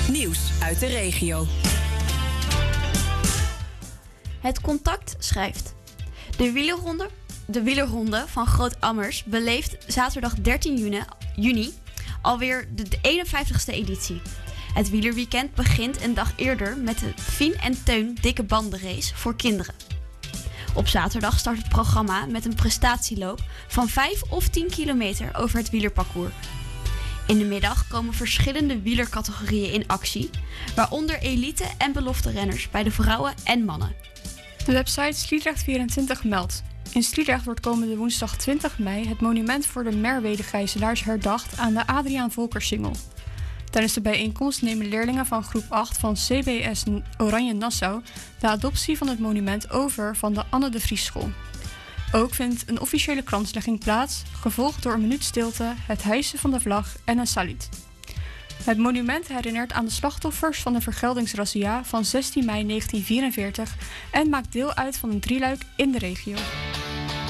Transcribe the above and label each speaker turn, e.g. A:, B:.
A: Nieuws uit de regio.
B: Het Contact schrijft. De wielerronde van Groot-Ammers beleeft zaterdag 13 juni alweer de 51ste editie. Het wielerweekend begint een dag eerder met de Fien en Teun dikke bandenrace voor kinderen. Op zaterdag start het programma met een prestatieloop van 5 of 10 kilometer over het wielerparcours. In de middag komen verschillende wielercategorieën in actie, waaronder elite en belofte renners bij de vrouwen en mannen.
C: De website Sliedrecht24 meldt. In Sliedrecht wordt komende woensdag 20 mei het monument voor de Merwede-gijzelaars herdacht aan de Adriaan Volkersingel. Tijdens de bijeenkomst nemen leerlingen van groep 8 van CBS Oranje Nassau de adoptie van het monument over van de Anne de Vries School. Ook vindt een officiële kranslegging plaats, gevolgd door een minuut stilte, het hijsen van de vlag en een saluut. Het monument herinnert aan de slachtoffers van de vergeldingsrazzia van 16 mei 1944 en maakt deel uit van een drieluik in de regio.